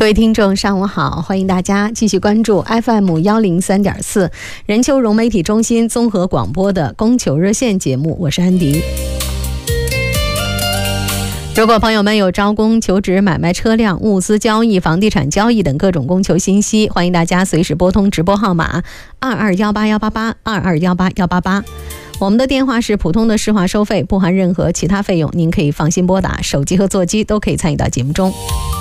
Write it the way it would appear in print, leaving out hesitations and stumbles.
各位听众上午好，欢迎大家继续关注 FM103.4 任丘融媒体中心综合广播的供求热线节目，我是安迪。如果朋友们有招工、求职、买卖车辆、物资交易、房地产交易等各种供求信息，欢迎大家随时拨通直播号码22181888 22181888。我们的电话是普通的市话收费，不含任何其他费用，您可以放心拨打，手机和座机都可以参与到节目中。